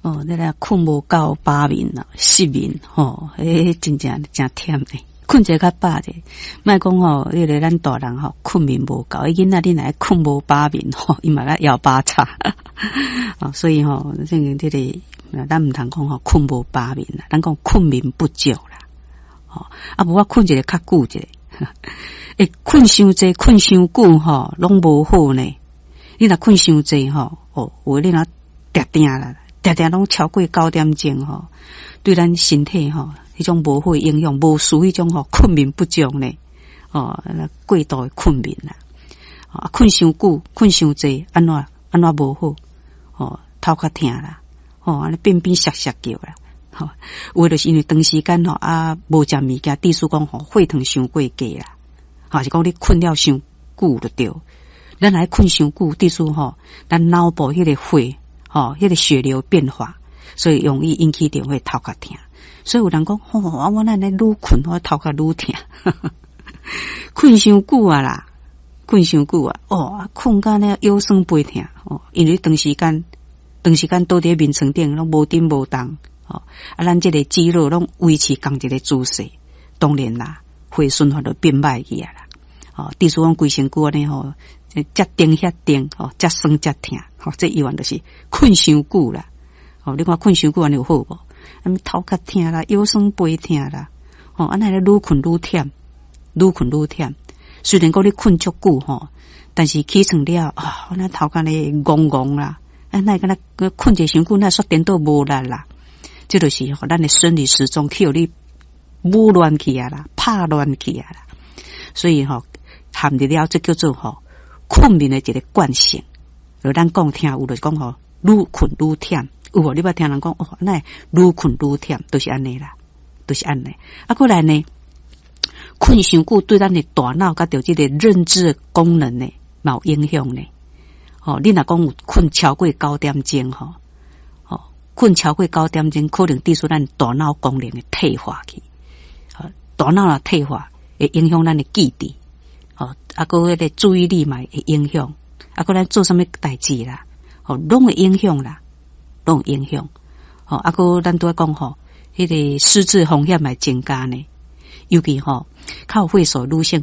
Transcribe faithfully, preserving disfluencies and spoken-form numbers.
哦，你来困无够八眠啦，失眠吼，诶，真正真忝诶。困者较饱者，莫讲吼，迄个咱大人吼困眠无够，囡仔恁来困无八眠吼，伊嘛个摇八叉，啊，所以吼，这个这个，咱毋通讲吼困无八眠啦，咱讲困眠不足啦，吼，啊，无我困一个较久者，诶，困伤济，困伤久吼，拢无好呢。你若困伤济吼，哦，有你若定定啦，定定拢超过九点钟吼，对咱身体吼。迄种无好影响，无属迄种吼困眠不足呢，哦，过度的困眠啦，啊，困伤久，困伤济，安怎安怎无好，哦，头壳疼啦，哦，安尼变变涩涩叫啦，吼、哦，有就是因为长时间吼啊无食物件，地思讲吼血糖伤过低啦，吼、哦、是讲你困了伤久就对，咱来困伤久，地思吼，咱脑部迄个血，吼、哦，迄个血流变化，所以容易引起着会头壳疼。所以有人讲，吼、哦，啊，我咱咧愈困，我头壳愈疼，困伤久啊啦，困伤久啊，哦，困到咧腰酸背痛，哦，因为长时间，长时间倒伫面床顶，拢无顶无动，哦，啊，咱这个肌肉拢维持同一个姿势，当然啦，血循环就变歹去啊啦，哦，地思讲规身躯安尼吼，遮顶遐顶，哦，遮酸遮痛，哦，这依然就是困伤久啦，哦，你看困伤久安尼有好无？咁头壳疼啦，腰酸背疼啦，哦，安尼咧愈困愈忝，愈困愈忝。虽然讲你困足久吼，但是起床了啊，我那头壳咧戆戆啦，啊，那个那困者伤久，那说颠倒无力啦，这就是咱的生理时钟去互你舞乱去啊啦，拍乱去啊啦。所以吼、哦，含入了这叫做吼、哦、困眠的一个惯性。而咱讲听有就是讲吼，愈困愈忝。有无？你捌听人讲哦，那愈困愈忝，都是安尼啦，都是安尼。啊，过来呢，困伤久对咱的大脑甲着这个认知功能呢，有影响呢。哦，你若讲有困超过九点钟吼，哦，困超过九点钟，可能致使咱大脑功能的退化去。哦，大脑的退化会影响咱的记忆，哦，啊，个迄个注意力嘛会影响，啊，个咱做什么代志啦，哦，拢会影响啦。拢有影响，吼、哦，啊，个咱拄仔讲吼，迄、那个失智风险会增加呢，尤其吼、哦，靠血素女性